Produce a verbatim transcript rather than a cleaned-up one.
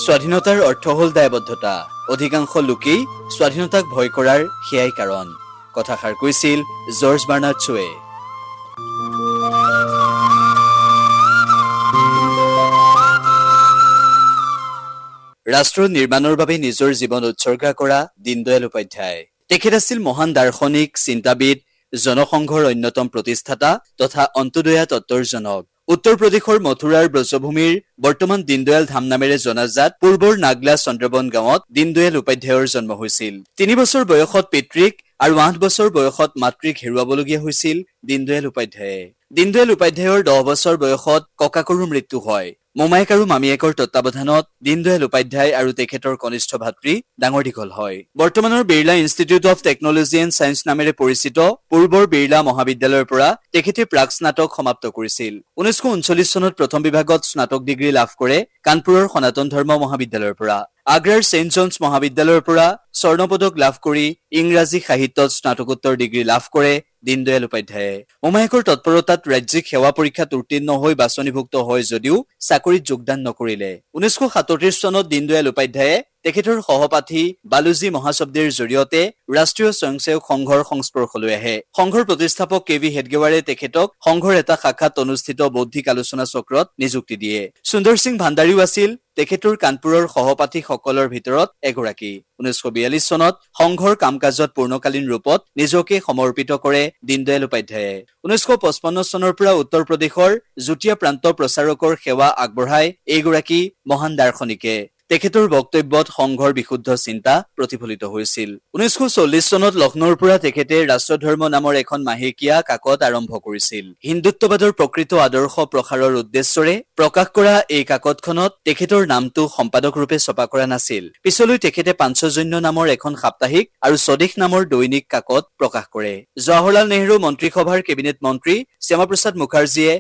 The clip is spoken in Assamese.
স্বাধীনতাৰ অৰ্থ হ'ল দায়বদ্ধতা। অধিকাংশ লোকেই স্বাধীনতাক ভয় কৰাৰ সেয়াই কাৰণ। কথাষাৰ কৈছিল জৰ্জ বাৰ্নাৰ্ড শ্ব'য়ে। ৰাষ্ট্ৰ নিৰ্মাণৰ বাবে নিজৰ জীৱন উৎসৰ্গা কৰা দীনদয়াল উপাধ্যায়। তেখেত আছিল মহান দাৰ্শনিক, চিন্তাবিদ, জনসংঘৰ অন্যতম প্ৰতিষ্ঠাতা তথা অন্তোদয়া তত্বৰ জনক। উত্তৰ প্ৰদেশৰ মথুৰাৰ ব্ৰজভূমিৰ বৰ্তমান দীনদয়াল ধাম নামেৰে জনাজাত পূৰ্বৰ নাগলা চন্দ্ৰবন গাঁৱত দীনদয়াল উপাধ্যায়ৰ জন্ম হৈছিল। তিনি বছৰ বয়সত পিতৃক আৰু আঠ বছৰ বয়সত মাতৃক হেৰুৱাবলগীয়া হৈছিল দীনদয়াল উপাধ্যায়ে। দীনদয়াল উপাধ্যায়ৰ দহ বছৰ বয়সত ককাকৰো মৃত্যু হয়। মোমায়েক আৰু মামীয়েকৰ তত্বাৱধানত দীনদয়াল উপাধ্যায় আৰু তেখেতৰ কনিষ্ঠ ভাতৃ ডাঙৰ দীঘল হয়। বৰ্তমানৰ Birla institute of technology and science নামেৰে পৰিচিত পূৰ্বৰ বিৰলা মহাবিদ্যালয়ৰ পৰা তেখেতে প্ৰাক স্নাতক সমাপ্ত কৰিছিল। ঊনৈছশ ঊনচল্লিছ চনত প্ৰথম বিভাগত স্নাতক ডিগ্ৰী লাভ কৰে কানপুৰৰ সনাতন ধৰ্ম মহাবিদ্যালয়ৰ পৰা। আগ্ৰাৰ ছেইণ্ট জনছ মহাবিদ্যালয়ৰ পৰা স্বৰ্ণ পদক লাভ কৰি ইংৰাজী সাহিত্যত স্নাতকোত্তৰ ডিগ্ৰী লাভ কৰে দীনদয়াল উপাধ্যায়ে। মোমায়েকৰ তৎপৰতাত ৰাজ্যিক সেৱা পৰীক্ষাত উত্তীৰ্ণ হৈ বাছনিভুক্ত হয় যদিও চাকৰিত যোগদান নকৰিলে। ঊনৈছশ সাতত্ৰিশ চনত দীনদয়াল উপাধ্যায়ে তেখেতৰ সহপাঠী বালুজী মহাশব্দীৰ জৰিয়তে ৰাষ্ট্ৰীয় স্বয়ংসেৱক সংঘৰ সংস্পৰ্শলৈ আহে। সংঘৰ প্ৰতিষ্ঠাপক কে ভি হেডগেৱাৰে তেখেতক সংঘৰ এটা শাখাত অনুষ্ঠিত বৌদ্ধিক আলোচনা চক্ৰত নিযুক্তি দিয়ে। সুন্দৰ সিং ভাণ্ডাৰীও আছিল তেখেতৰ কানপুৰৰ সহপাঠীসকলৰ ভিতৰত এগৰাকী। ঊনৈছশ বিয়াল্লিছ চনত সংঘৰ কাম কাজত পূৰ্ণকালীন ৰূপত নিজকে সমৰ্পিত কৰে দীনদয়াল উপাধ্যায়ে। ঊনৈছশ পঁচপন্ন চনৰ পৰা উত্তৰ প্ৰদেশৰ যুটীয়া প্ৰান্ত প্ৰচাৰকৰ সেৱা আগবঢ়ায় এইগৰাকী মহান দাৰ্শনিকে। তেখেতৰ বক্তব্যত সংঘৰ বিশুদ্ধ চিন্তা প্ৰতিফলিত হৈছিল। ঊনৈছশ চল্লিছ চনত লক্ষ্ণৌৰ পৰা তেখেতে ৰাষ্ট্ৰধৰ্ম নামৰ এখন মাহেকীয়া কাকত আৰম্ভ কৰিছিল। হিন্দুত্ববাদৰ প্ৰকৃত আদৰ্শ প্ৰসাৰৰ উদ্দেশ্যৰে প্ৰকাশ কৰা এই কাকতখনত তেখেতৰ নামটো সম্পাদক ৰূপে ছপা কৰা নাছিল। পিছলৈ তেখেতে পাঞ্চজন্য নামৰ এখন সাপ্তাহিক আৰু স্বদেশ নামৰ দৈনিক কাকত প্ৰকাশ কৰে। জৱাহৰলাল নেহৰু মন্ত্ৰীসভাৰ কেবিনেট মন্ত্ৰী শ্যামাপ্ৰসাদ মুখাৰ্জীয়ে